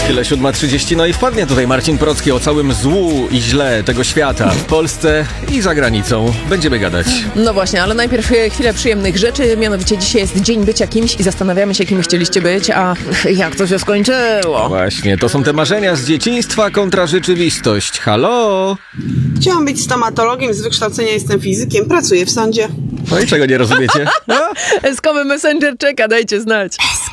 chwilę 7:30, no i wpadnie tutaj Marcin Procki o całym złu i źle tego świata w Polsce i za granicą. Będziemy gadać. No właśnie, ale najpierw chwilę przyjemnych rzeczy, mianowicie dzisiaj jest dzień bycia kimś i zastanawiamy się, kim chcieliście być, a jak to się skończyło. Właśnie, to są te marzenia z dzieciństwa kontra rzeczywistość. Halo? Chciałam być stomatologiem, z wykształcenia jestem fizykiem, pracuję w sądzie. No i czego nie rozumiecie? No? Eskowy Messenger czeka, dajcie znać.